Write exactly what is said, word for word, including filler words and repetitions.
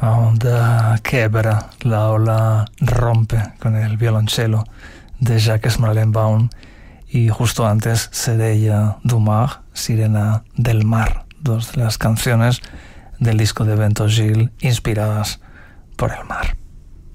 Onda quiebra, la ola rompe con el violonchelo de Jacques Marlenbaum, y justo antes Sereia du Mar, Sirena del Mar, dos de las canciones del disco de Ventosil inspiradas por el mar.